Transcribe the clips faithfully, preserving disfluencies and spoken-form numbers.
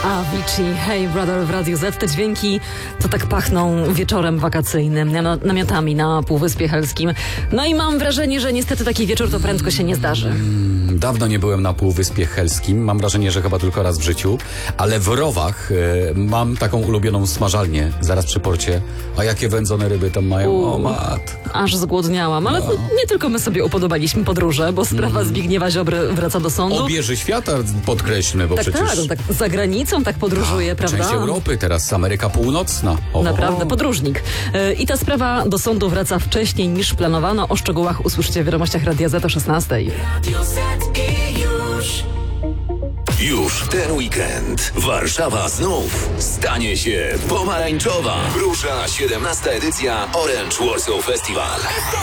Avicii, Hey Brother w Radiu Z. Te dźwięki to tak pachną wieczorem wakacyjnym, namiotami na Półwyspie Helskim. No i mam wrażenie, że niestety taki wieczór to prędko się nie zdarzy. Mm, dawno nie byłem na Półwyspie Helskim. Mam wrażenie, że chyba tylko raz w życiu. Ale w Rowach y, mam taką ulubioną smażalnię zaraz przy porcie. A jakie wędzone ryby tam mają? U, o mat. Aż zgłodniałam. Ale no. nie tylko my sobie upodobaliśmy podróże, bo sprawa mm. Zbigniewa Ziobry wraca do sądu. Obieży świata podkreślmy, bo tak, przecież... Tak, tak, za granicą tak podróżuje, A, prawda? Część Europy, teraz Ameryka Północna. O, Naprawdę, o. podróżnik. Yy, I ta sprawa do sądu wraca wcześniej niż planowano. O szczegółach usłyszycie w wiadomościach Radia Z o szesnastej. Radio Z i już. Już w ten weekend Warszawa znów stanie się pomarańczowa. Rusza siedemnasta edycja Orange Warsaw Festival.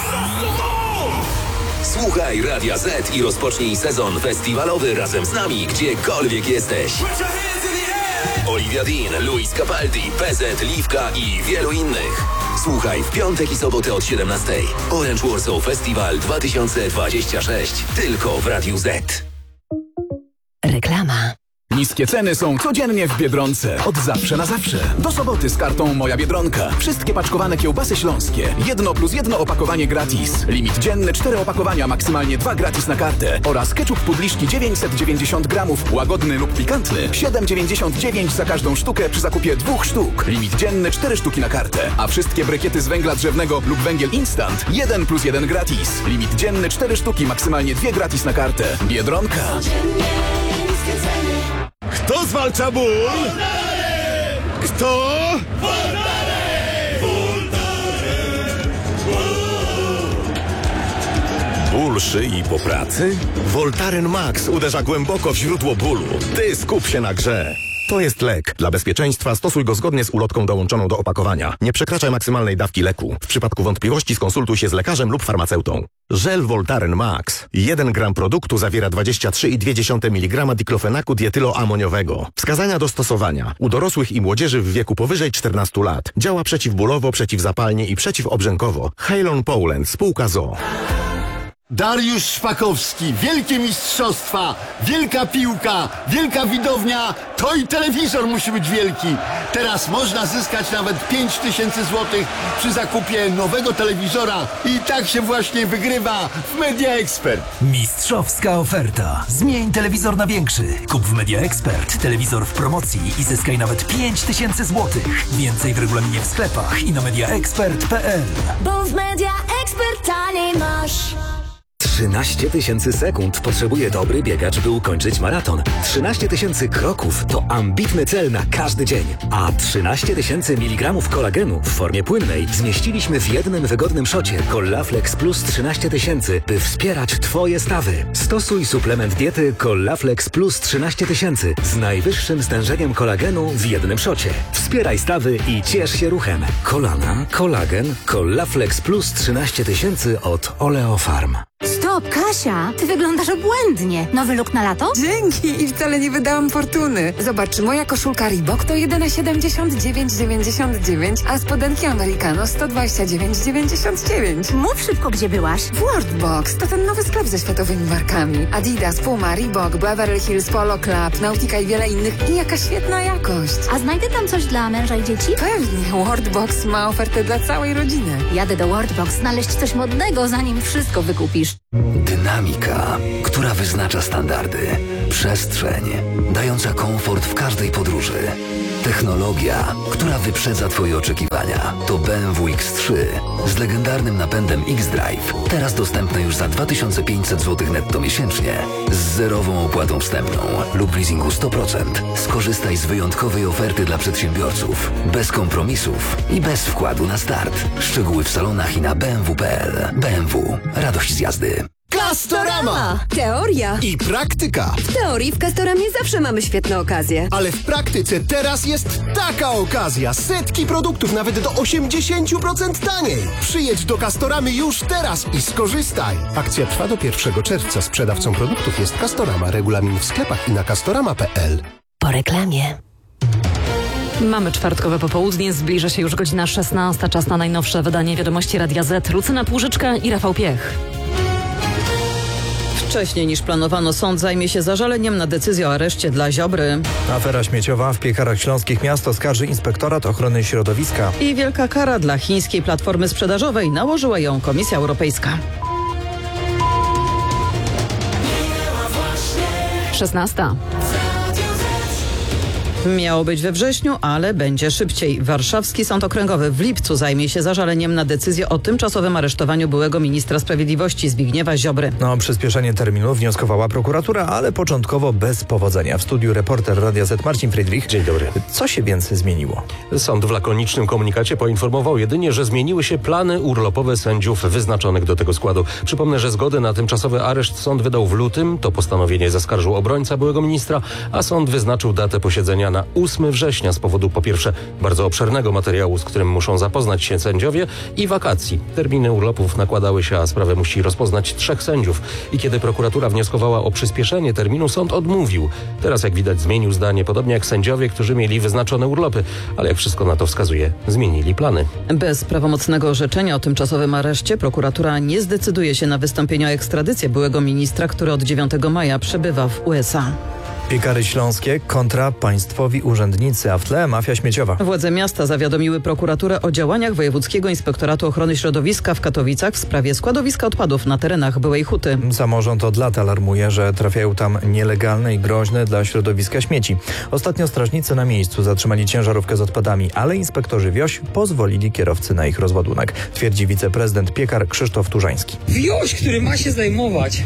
Słuchaj Radia Z i rozpocznij sezon festiwalowy razem z nami, gdziekolwiek jesteś. Olivia Dean, Luis Capaldi, P Z, Liwka i wielu innych. Słuchaj w piątek i sobotę od siedemnastej. Orange Warsaw Festival dwa tysiące dwudziesty szósty. Tylko w Radiu Z. Reklama. Niskie ceny są codziennie w Biedronce. Od zawsze na zawsze. Do soboty z kartą Moja Biedronka. Wszystkie paczkowane kiełbasy śląskie. Jedno plus jedno opakowanie gratis. Limit dzienny cztery opakowania, maksymalnie dwa gratis na kartę. Oraz ketchup Pudliszki dziewięćset dziewięćdziesiąt gramów, łagodny lub pikantny. siedem dziewięćdziesiąt dziewięć za każdą sztukę przy zakupie dwóch sztuk. Limit dzienny cztery sztuki na kartę. A wszystkie brykiety z węgla drzewnego lub węgiel instant jeden plus jeden gratis. Limit dzienny cztery sztuki, maksymalnie dwie gratis na kartę. Biedronka. Kto zwalcza ból? Kto? Ból szyi po pracy? Voltaren Max uderza głęboko w źródło bólu. Ty skup się na grze. To jest lek. Dla bezpieczeństwa stosuj go zgodnie z ulotką dołączoną do opakowania. Nie przekraczaj maksymalnej dawki leku. W przypadku wątpliwości skonsultuj się z lekarzem lub farmaceutą. Żel Voltaren Max. jeden gram produktu zawiera dwadzieścia trzy i dwie dziesiąte miligrama diklofenaku dietyloamoniowego. Wskazania do stosowania. U dorosłych i młodzieży w wieku powyżej czternastu lat. Działa przeciwbólowo, przeciwzapalnie i przeciwobrzękowo. Halon Poland. Spółka z o o. Dariusz Szpakowski, wielkie mistrzostwa, wielka piłka, wielka widownia, to i telewizor musi być wielki. Teraz można zyskać nawet pięć tysięcy złotych przy zakupie nowego telewizora i tak się właśnie wygrywa w Media Expert. Mistrzowska oferta. Zmień telewizor na większy. Kup w Media Expert telewizor w promocji i zyskaj nawet pięć tysięcy złotych. Więcej w regulaminie w sklepach i na mediaexpert kropka p l. Bo w Media Expert taniej masz. trzynaście tysięcy sekund potrzebuje dobry biegacz, by ukończyć maraton. trzynaście tysięcy kroków to ambitny cel na każdy dzień. A trzynaście tysięcy miligramów kolagenu w formie płynnej zmieściliśmy w jednym wygodnym szocie Collaflex Plus trzynaście tysięcy, by wspierać Twoje stawy. Stosuj suplement diety Collaflex Plus trzynaście tysięcy z najwyższym stężeniem kolagenu w jednym szocie. Wspieraj stawy i ciesz się ruchem. Kolana, kolagen, Collaflex Plus trzynaście tysięcy od Oleofarm. Stop, Kasia! Ty wyglądasz obłędnie. Nowy look na lato? Dzięki i wcale nie wydałam fortuny. Zobacz, moja koszulka Reebok to jedyne siedemdziesiąt dziewięć dziewięćdziesiąt dziewięć, a spodenki Americano sto dwadzieścia dziewięć dziewięćdziesiąt dziewięć. Mów szybko, gdzie byłaś. W Worldbox to ten nowy sklep ze światowymi markami. Adidas, Puma, Reebok, Beverly Hills, Polo Club, Nautica i wiele innych. I jaka świetna jakość. A znajdę tam coś dla męża i dzieci? Pewnie. Worldbox ma ofertę dla całej rodziny. Jadę do Worldbox znaleźć coś modnego, zanim wszystko wykupisz. Dynamika, która wyznacza standardy. Przestrzeń, dająca komfort w każdej podróży. Technologia, która wyprzedza Twoje oczekiwania. To B M W X trzy z legendarnym napędem X-Drive. Teraz dostępne już za dwa tysiące pięćset złotych netto miesięcznie. Z zerową opłatą wstępną lub leasingu sto procent. Skorzystaj z wyjątkowej oferty dla przedsiębiorców. Bez kompromisów i bez wkładu na start. Szczegóły w salonach i na b m w kropka p l. B M W. Radość z jazdy. Castorama! Teoria i praktyka. W teorii w Castoramie zawsze mamy świetne okazje. Ale w praktyce teraz jest taka okazja. Setki produktów nawet do osiemdziesiąt procent taniej. Przyjedź do Castoramy już teraz i skorzystaj. Akcja trwa do pierwszego czerwca. Sprzedawcą produktów jest Castorama. Regulamin w sklepach i na castorama kropka p l. Po reklamie. Mamy czwartkowe popołudnie, zbliża się już godzina szesnasta. Czas na najnowsze wydanie wiadomości Radia Z. Lucyna Płużyczka i Rafał Piech. Wcześniej niż planowano sąd zajmie się zażaleniem na decyzję o areszcie dla Ziobry. Afera śmieciowa w Piekarach Śląskich miasto skarży Inspektorat Ochrony Środowiska. I wielka kara dla chińskiej platformy sprzedażowej nałożyła ją Komisja Europejska. szesnasta. Miało być we wrześniu, ale będzie szybciej. Warszawski Sąd Okręgowy w lipcu zajmie się zażaleniem na decyzję o tymczasowym aresztowaniu byłego ministra sprawiedliwości Zbigniewa Ziobry. No, o przyspieszenie terminu wnioskowała prokuratura, ale początkowo bez powodzenia. W studiu reporter Radia Z Marcin Friedrich. Dzień dobry. Co się więc zmieniło? Sąd w lakonicznym komunikacie poinformował jedynie, że zmieniły się plany urlopowe sędziów wyznaczonych do tego składu. Przypomnę, że zgodę na tymczasowy areszt sąd wydał w lutym. To postanowienie zaskarżył obrońca byłego ministra, a sąd wyznaczył datę posiedzenia na ósmego września z powodu po pierwsze bardzo obszernego materiału, z którym muszą zapoznać się sędziowie, i wakacji. Terminy urlopów nakładały się, a sprawę musi rozpoznać trzech sędziów. I kiedy prokuratura wnioskowała o przyspieszenie terminu, sąd odmówił. Teraz, jak widać, zmienił zdanie, podobnie jak sędziowie, którzy mieli wyznaczone urlopy. Ale jak wszystko na to wskazuje, zmienili plany. Bez prawomocnego orzeczenia o tymczasowym areszcie prokuratura nie zdecyduje się na wystąpienie o ekstradycję byłego ministra, który od dziewiątego maja przebywa w U S A. Piekary Śląskie kontra państwowi urzędnicy, a w tle mafia śmieciowa. Władze miasta zawiadomiły prokuraturę o działaniach Wojewódzkiego Inspektoratu Ochrony Środowiska w Katowicach w sprawie składowiska odpadów na terenach byłej huty. Samorząd od lat alarmuje, że trafiają tam nielegalne i groźne dla środowiska śmieci. Ostatnio strażnicy na miejscu zatrzymali ciężarówkę z odpadami, ale inspektorzy Wioś pozwolili kierowcy na ich rozładunek, twierdzi wiceprezydent Piekar Krzysztof Turzański. Wioś, który ma się zajmować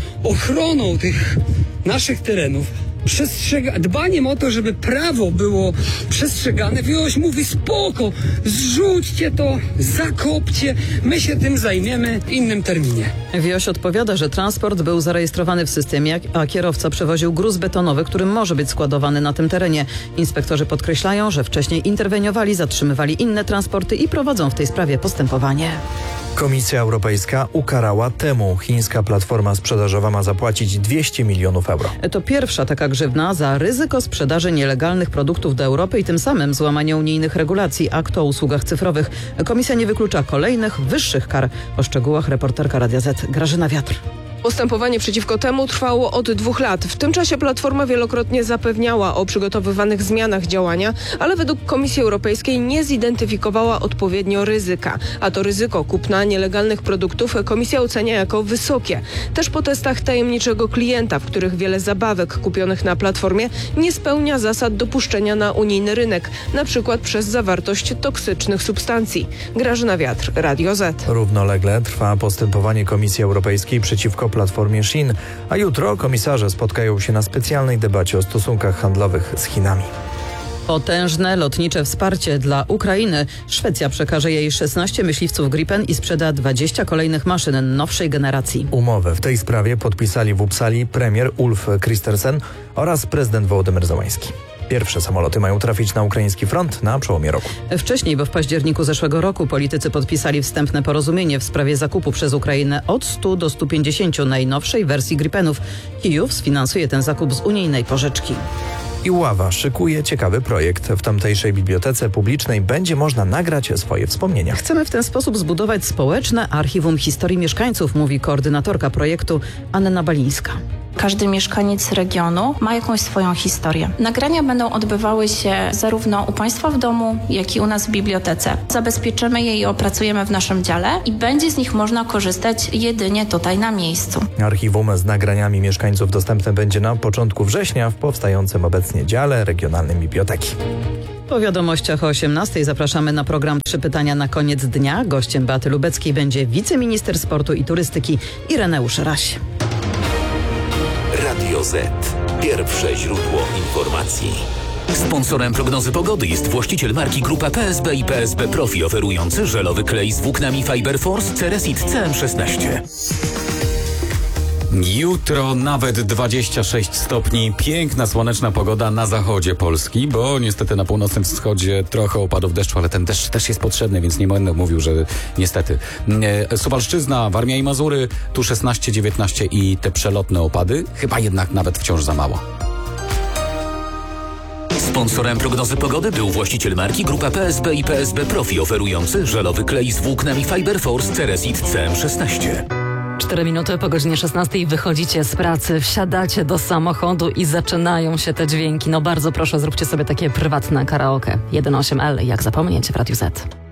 ochroną tych naszych terenów, przestrzega, dbaniem o to, żeby prawo było przestrzegane. Wioś mówi: spoko, zrzućcie to, zakopcie, my się tym zajmiemy w innym terminie. Wioś odpowiada, że transport był zarejestrowany w systemie, a kierowca przewoził gruz betonowy, który może być składowany na tym terenie. Inspektorzy podkreślają, że wcześniej interweniowali, zatrzymywali inne transporty i prowadzą w tej sprawie postępowanie. Komisja Europejska ukarała temu. Chińska platforma sprzedażowa ma zapłacić dwieście milionów euro. To pierwsza taka grzywna za ryzyko sprzedaży nielegalnych produktów do Europy i tym samym złamanie unijnych regulacji aktu o usługach cyfrowych. Komisja nie wyklucza kolejnych, wyższych kar. O szczegółach reporterka Radia Z Grażyna Wiatr. Postępowanie przeciwko temu trwało od dwóch lat. W tym czasie Platforma wielokrotnie zapewniała o przygotowywanych zmianach działania, ale według Komisji Europejskiej nie zidentyfikowała odpowiednio ryzyka. A to ryzyko kupna nielegalnych produktów Komisja ocenia jako wysokie. Też po testach tajemniczego klienta, w których wiele zabawek kupionych na Platformie nie spełnia zasad dopuszczenia na unijny rynek, na przykład przez zawartość toksycznych substancji. Grażyna Wiatr, Radio Z. Równolegle trwa postępowanie Komisji Europejskiej przeciwko platformie Shein, a jutro komisarze spotkają się na specjalnej debacie o stosunkach handlowych z Chinami. Potężne lotnicze wsparcie dla Ukrainy. Szwecja przekaże jej szesnaście myśliwców Gripen i sprzeda dwadzieścia kolejnych maszyn nowszej generacji. Umowę w tej sprawie podpisali w Uppsali premier Ulf Kristersson oraz prezydent Wołodymyr Zełański. Pierwsze samoloty mają trafić na ukraiński front na przełomie roku. Wcześniej, bo w październiku zeszłego roku, politycy podpisali wstępne porozumienie w sprawie zakupu przez Ukrainę od stu do stu pięćdziesięciu najnowszej wersji Gripenów. Kijów sfinansuje ten zakup z unijnej pożyczki. I Ława szykuje ciekawy projekt. W tamtejszej bibliotece publicznej będzie można nagrać swoje wspomnienia. Chcemy w ten sposób zbudować społeczne archiwum historii mieszkańców, mówi koordynatorka projektu Anna Balińska. Każdy mieszkaniec regionu ma jakąś swoją historię. Nagrania będą odbywały się zarówno u Państwa w domu, jak i u nas w bibliotece. Zabezpieczymy je i opracujemy w naszym dziale i będzie z nich można korzystać jedynie tutaj na miejscu. Archiwum z nagraniami mieszkańców dostępne będzie na początku września w powstającym obecnie dziale regionalnym biblioteki. Po wiadomościach o osiemnastej zapraszamy na program Trzy pytania na koniec dnia. Gościem Beaty Lubeckiej będzie wiceminister sportu i turystyki Ireneusz Raś. Radio Z. Pierwsze źródło informacji. Sponsorem prognozy pogody jest właściciel marki Grupa P S B i P S B Profi, oferujący żelowy klej z włóknami Fiber Force Ceresit C M szesnaście. Jutro nawet dwadzieścia sześć stopni, piękna słoneczna pogoda na zachodzie Polski, bo niestety na północnym wschodzie trochę opadów deszczu, ale ten deszcz też jest potrzebny, więc nie będę mówił, że niestety. Suwalszczyzna, Warmia i Mazury, tu szesnaście dziewiętnaście i te przelotne opady, chyba jednak nawet wciąż za mało. Sponsorem prognozy pogody był właściciel marki Grupa P S B i P S B Profi, oferujący żelowy klej z włóknami Fiber Force Ceresit C M szesnaście. Cztery minuty po godzinie szesnastej wychodzicie z pracy, wsiadacie do samochodu i zaczynają się te dźwięki. No bardzo proszę, zróbcie sobie takie prywatne karaoke. jeden osiem L, jak zapomnieć w Radiu Z.